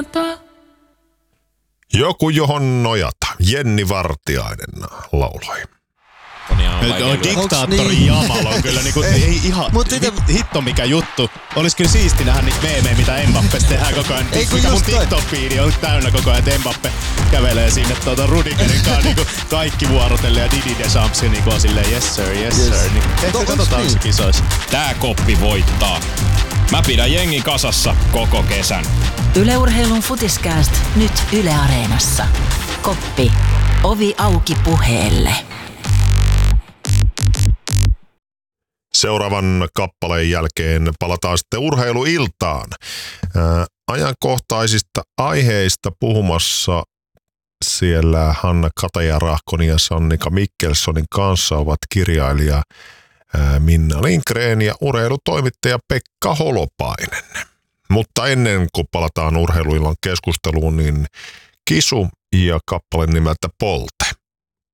Joku johon nojata. Jenni Vartiainen lauloi. Diktaattori Jamal on kyllä niinku, ei ihan hitto mikä juttu. Olis kyllä siisti nähdä niitä meemejä, mitä Mbappesta tehdään koko ajan. Mikä mun TikTok-fiidi on täynnä koko ajan, että Mbappe kävelee sinne Rudigerin kanssa niinku kaikki vuorotellen ja Didi Deschamps niinku on silleen yes sir. Niin, ehkä katsotaan se kisoissa. Tää koppi voittaa. Mä pidän jengi kasassa koko kesän. Yle Urheilun Futiskääst nyt Yle Areenassa. Koppi. Ovi auki puheelle. Seuraavan kappaleen jälkeen palataan sitten urheiluiltaan. Ajankohtaisista aiheista puhumassa siellä Hanna Kataja-Rahkon ja Sannika Mikkelsonin kanssa ovat kirjailija Minna Lindgren ja urheilutoimittaja Pekka Holopainen. Mutta ennen kuin palataan urheiluillan keskusteluun, niin Kisu ja kappale nimeltä Polt.